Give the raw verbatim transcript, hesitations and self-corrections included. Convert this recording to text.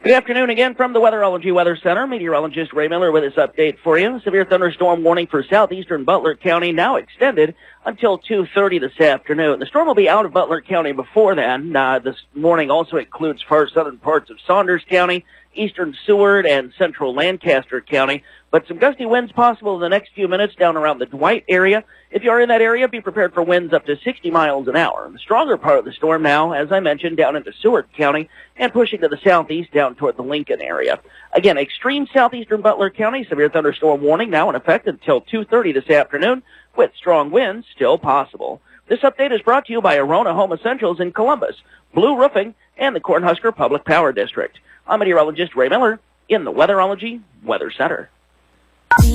Good afternoon again from the Weatherology Weather Center. Meteorologist Ray Miller with this update for you. Severe thunderstorm warning for southeastern Butler County now extended until two thirty this afternoon. The storm will be out of Butler County before then. Uh, this morning also includes far southern parts of Saunders County, eastern Seward, and central Lancaster County. But some gusty winds possible in the next few minutes down around the Dwight area. If you are in that area, be prepared for winds up to sixty miles an hour. The stronger part of the storm now, as I mentioned, down into Seward County and pushing to the southeast down toward the Lincoln area. Again, extreme southeastern Butler County, severe thunderstorm warning now in effect until two thirty this afternoon, with strong winds still possible. This update is brought to you by Arona Home Essentials in Columbus, Blue Roofing, and the Cornhusker Public Power District. I'm meteorologist Ray Miller in the Weatherology Weather Center.